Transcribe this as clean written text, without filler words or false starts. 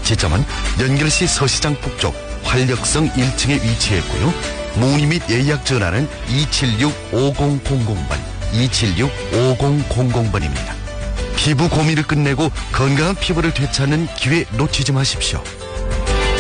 지점은 연결시 서시장 북쪽 활력성 1층에 위치했고요. 문의 및 예약 전화는 276-5000번, 276-5000번입니다. 피부 고민을 끝내고 건강한 피부를 되찾는 기회 놓치지 마십시오.